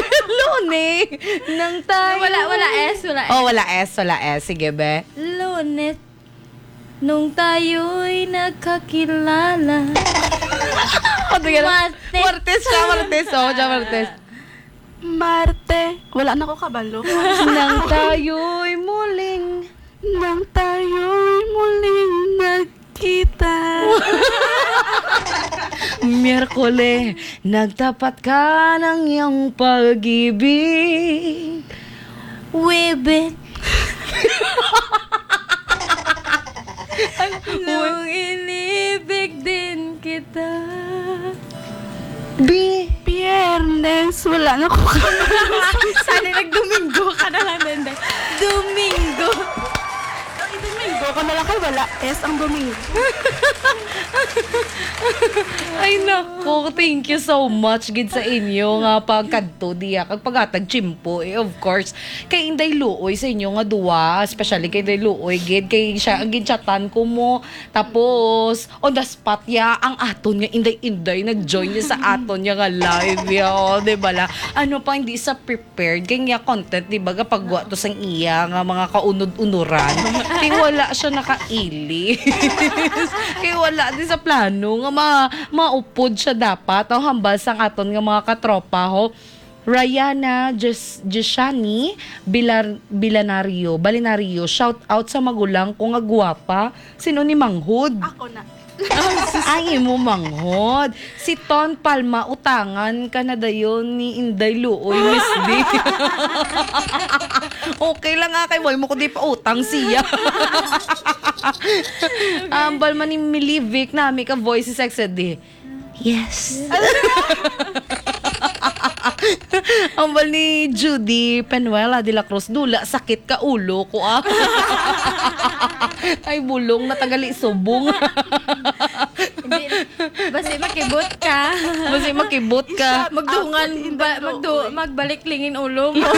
Lunes nang tayo. Wala S. Oh, wala S. Sige, be. Lunes nung tayo'y nagkakilala. Martes. Marte. Wala na ko kabalo. Nang tayo'y muling nagkita. Miyerkule, nagtapat ka ng iyong pag-ibig. Wibit. Nung inibig din kita. Biyernes. Wala na ko kabalo. Sana nag-Domingo ka na lang, Dende. Domingo. Domingo ko na lang kay wala S ang Domingo. Ay nako, thank you so much gid sa inyo nga pagkadto diya kag paghatag chimpo of course kay Inday Luoy sa inyo nga duwa, especially kay Inday Luoy gid kay siya ang ginchatan ko mo tapos on the spot ya ang aton nga Inday nag-join niya sa aton nga live ya, di ba la? Ano pa hindi sa prepared kay nga content di ba kapag wa to sang iya nga mga kaunod-unuran kay wala siya nakaili. Kay wala di sa plano nga maupod siya dapat ang hambal sang aton nga mga katropa ho. Rayana Jeshani Balinario, shout out sa magulang ko nga guwapa. Sino ni Manghod? Ako na. Ay mo Manghod. Si Ton Palma utangan ka na dayon ni Inday Luoy Miss D. Okay lang nga kay boy mo ko di pa utang siya. Ambal man ni Milivic nami ka voice sexy di. Yes. Ambal ni Judy Penuela de la Cruz, dula sakit ka ulo ko ah. Ay bulong natagali subong. Basi makibot ka. Magdungan Magbalik lingin ulo mo.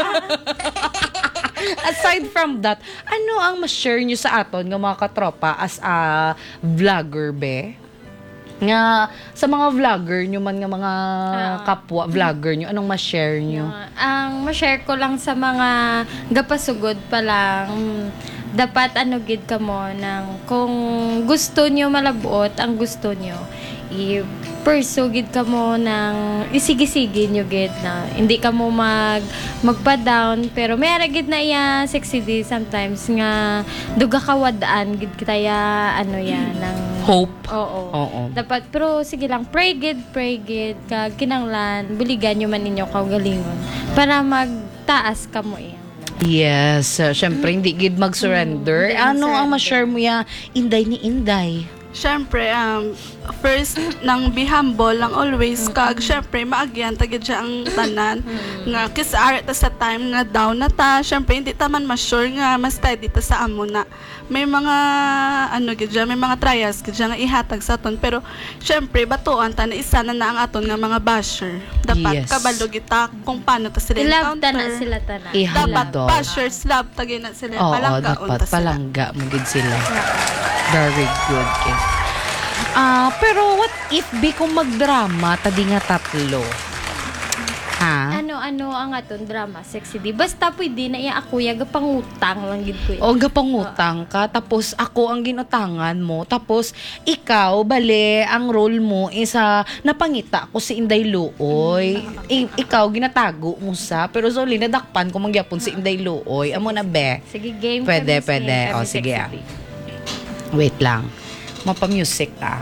Aside from that, ano ang ma-share nyo sa aton ng mga katropa as a vlogger be? Nga sa mga vlogger nyo man nga mga kapwa vlogger nyo, anong ma-share nyo? Ang ma-share ko lang sa mga gapasugod pa lang, dapat gid ka mo ng kung gusto nyo malabuot ang gusto nyo, i-pursue gid ka mo ng isigi-sige nyo gid na hindi ka mo magpa-down pero may gid na iya sexy di sometimes nga duga kawadaan gid kitaya ng Hope. Oo. Dapat pero sige lang pray gid kag kinanglan buligan nyo man ninyo kaugalingon para magtaas ka mo iya. Yes, syempre hindi gid mag-surrender. Ano ang ma-share mo ya Inday ni Inday? Syempre, first, nang be humble lang always, kag syempre, maagyan, tagid siya ang tanan, nga kisar ta sa time nga down na ta, syempre, hindi ta man ma-sure nga, mas steady ta sa amo na. May mga, may mga trials, gid nga ihatag sa aton, pero, syempre, batuan ta na isa na ang aton nga mga basher. Dapat, Yes. kabalo kita kung paano ta sila Love encounter. na sila tanan. Dapat, Ihalado. bashers, love, tagin na sila, Oo, palangga, dapat unta sila. palangga mo gid sila. Very good. Okay. Pero what if bi kung magdrama tadi nga tatlo? Ha? Ano ang aton drama sexy di basta pwede na iya ako yaga pangutang lang gid ko. O gapangutang ka tapos ako ang ginutangan mo tapos ikaw bale ang role mo isa napangita ko si Inday Luoy. Ikaw ginatago mo sa pero sorry nadakpan ko mangyapon si Inday Luoy. Amo na be. Sige game. Pwede. Kami, O sige. sexy. Wait lang. Mapa-music ka.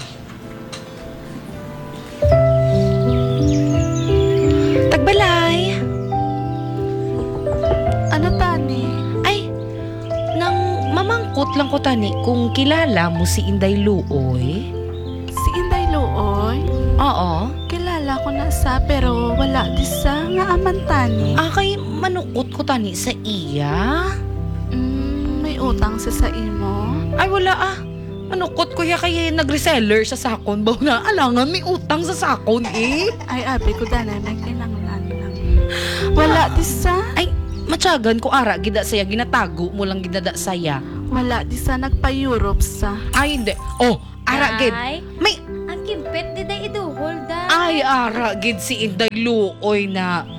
Tagbalay. Ano tani? Ay, nang mamangkot lang ko tani kung kilala mo si Inday Luoy. Si Inday Luoy? Oo. Kilala ko na sa pero wala di sa nga amantani. Kay manukot ko tani sa iya. May utang sa imo. Ay, wala Manukot ko ya kay nag-reseller sa sakon. Baw na alangan may utang sa sakon eh. Ay, abi ko danay may kinanglan lang. Wala di sa? Ay, matyagan ko ara gida saya ginatago mo lang gidada saya. Wala di sa nagpa-Europe sa. Ay, hindi. Oh, ara gid. Ay, May ang kimpet di day iduhol da. ay ara gid si Inday Luoy na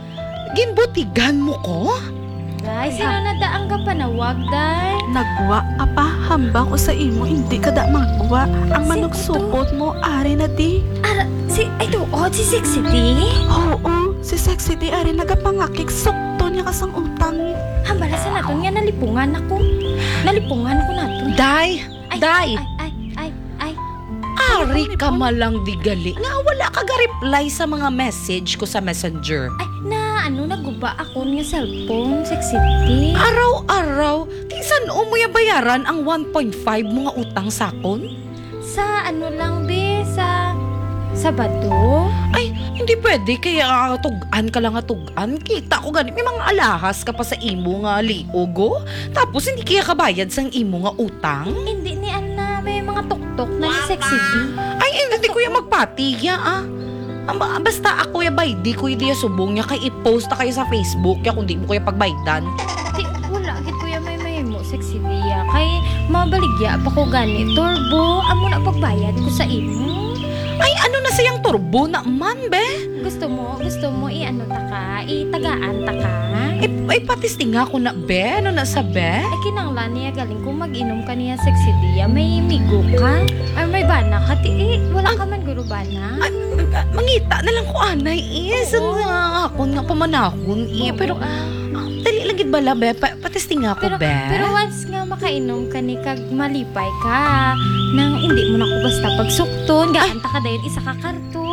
ginbutigan mo ko? Day, sino na daang ka panawag, day? Nagwa ka pa, hamba ko sa imo, hindi ka da magwa. Ang Si manugsupot mo, ari na di. Si Sexy D? Oo, si Sexy di ari nagapangakik, sukto niya kasang utang. Hambala sa naton nga nalipungan ako. Nalipungan ko naton. Day! Day! Ay. Ari ka malang di gali. Nga wala ka ga-reply sa mga message ko sa messenger. Ay, naguba ako nga cellphone, Sexy D. Araw-araw, tinsan mo ya bayaran ang 1.5 mga utang sakon? Sa lang, be? Sa Sabado? Ay, hindi pwede. Kaya tugan ka lang tugan. Kita ko ganit. May mga alahas ka pa sa imo nga liogo. Tapos hindi kaya kabayad sa imo nga utang. Hindi ni Anna, may mga tuktok na ni Sexy D. Ay, hindi ko yung magpatiya Basta ako ya baydi ko yung subong niya. Kay i-post na kayo sa Facebook ya kung di mo kuya pagbaydan. Di, wala. Git ko yung may mo, Sexy D. Kay mabaligya pa ko gani. Turbo, amo na pagbayad ko sa imo. Ay, ano na sayang turbo na man, be? Gusto mo, i-ano ta ka, itagaan ta ka. Ay, patistinga ko na, be? Ano na sa be? Ay, kinanglan niya galing kung mag-inom ka niya Sexy D. May migo ka. Ay, may bana ka. Wala ka man guro bana. Ay, mangita na lang ko, anay, Oo. Ako nga pamanahon, Pero, dali lang gid bala, be? Patistinga ko, be? Pero once nga makainom ka ni kag malipay ka, nang hindi mo na ko basta pagsukton, gaanta ka dayon isa ka karton.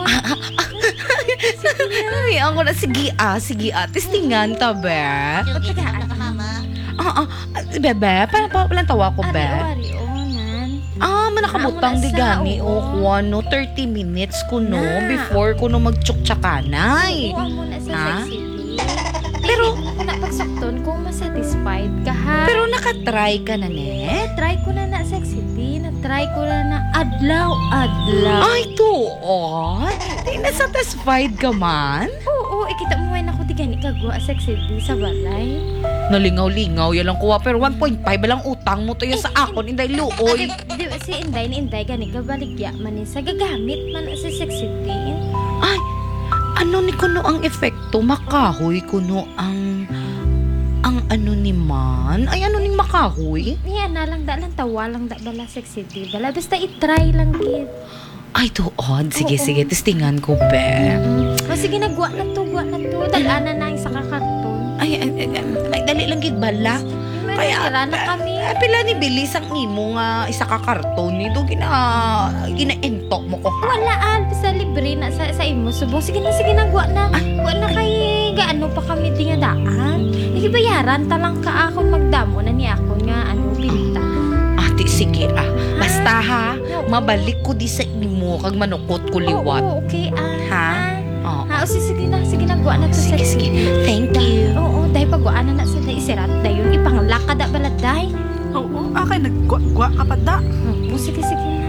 Ay, ako na, sige, tistingan ta, be? Pagtagaan ka. Bebe, paano lang tawa ko, be? Ari-ari, nan. Manakabutang di gani, oo. 30 minutes ko, no? Na. Before ko no magtsuktsakanay. Oo, mo na sa Ha? Sexy D. Pero- Hindi ko na pagsukton kung masatisfied ka ha. Pero nakatry ka na, ne? Try ko na Sexy D. Na-try ko na adlaw. Ay, tuon? Di na-satisfied ka man? Oo, ikita mo ngayon ako di gani kagwa Sexy D sa balay. Nalingaw-lingaw, yan lang kuha. Pero 1.5 lang utang mo to yun sa akon, inday luoy. Di, si Inday gani gabaligya man sa gagamit man si Sexy D. Ay, ano ni kuno ang epekto? Makahoy kuno ang ano ni man? Ay, ano ni makahoy? Yan na lang tawa lang bala Sexy D. Bala basta i-try lang gid. Ay, tuon. Sige, Oo. sige, testingan ko, be. O sige na guwa na to. Dal-ana na yung sa kakarton. Ay, dali lang gid bala. May natira na kami. Pila ni bilis ang imo nga isa ka karton nito ginaentok mo ko. Wala sa libre na sa imo subong. Sige na guwa na. Guwa na kay gaano pa kami di nga daan. Ibayaran ta lang ka akon magdamo na ni ako nga binta. Ate, sige Basta ha, mabalik ko di sa imo kag manukot ko liwat. Oo, okay Ha? Oo. O sige na guwa na to Sige, Sexy sige. D. Thank you. Oo, dahil pagwaan na sa isirat dayon ipanglakad baladay. Oo, akay nagwa ka pa da. Sige na.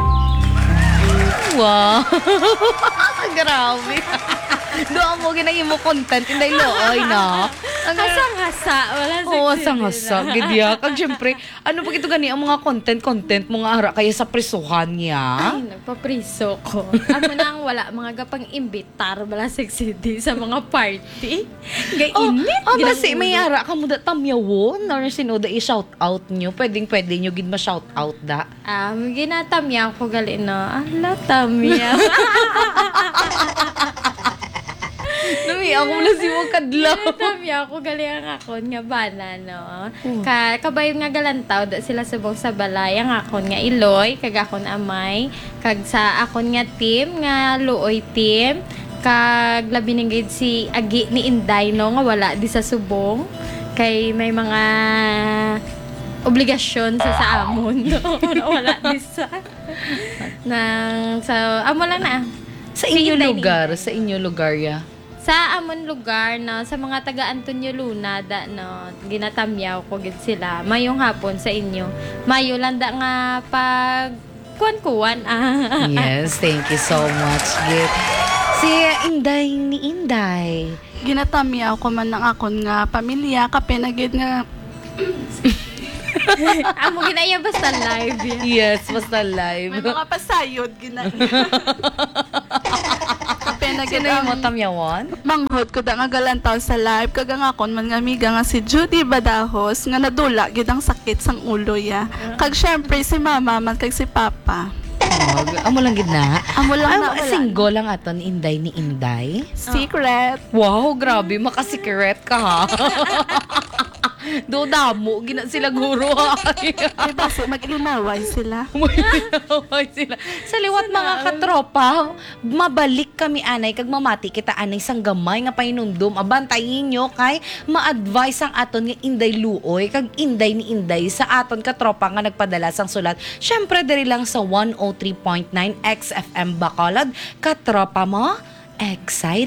Wow. Grabe. Doon mo ginagin mo content inday looy na. Hasang-hasa. Wala Oo, asang-asa. Gidya. Kag syempre, ano pag ito gani ang mga content mga ara kaya sa prisuhan niya? Ay, nagpapriso ko. Amo nang wala mga gapang imbitar bala Sexy D sa mga party. Gainit. Basi may ara ka mo da tamyawon or sino da i-shout out nyo. Pwede nyo gid ma-shout out da. Ginatamya ko gali no. Ala, tamya. Nami, ako na si mo kadlaw. Tamya ko gali ang akon nga bana no. Kabayon nga galantaw da sila subong sa balay ang akon nga iloy kag akon amay kag sa akon nga team nga luoy team kag labi ning gid si agi ni Inday no nga wala di sa subong kay may mga obligasyon sa amon no wala di sa nang sa amo lang na Sa Si inyo Inday lugar ya. sa amon lugar no sa mga taga Antonio Luna da no ginatamyaw ko gid sila mayong hapon sa inyo mayo landa nga pag kuan Yes, thank you so much, Git. Si Inday. Ginatamyaw ko man ng akon nga pamilya, kape na gid nga amo ginaya basta live Yes, basta live. may mga pasayod ginaya. Kape na Sino gid yung mo ang tamyawan? manghod ko da nga galantaw sa live kaga nga kon man nga amiga nga si Judy Badajos nga nadula gid ang sakit sang ulo ya. Kag syempre si mama man kag si papa. Amo lang gid na. Amo lang na wala. Single lang aton Inday ni Inday. Secret. Wow, grabe, makasikiret ka ha. Do damo, gina sila guro ha. Ay base maglinaway sila. Ay, sila. Sa liwat mga katropa, mabalik kami anay kag mamati kita anay sang gamay nga painumdum. Abantayin nyo kay ma-advise ang aton nga Inday Luoy kag Inday ni Inday sa aton katropa nga nagpadala sang sulat. Syempre diri lang sa 103.9 XFM Bacolod. Katropa mo, excited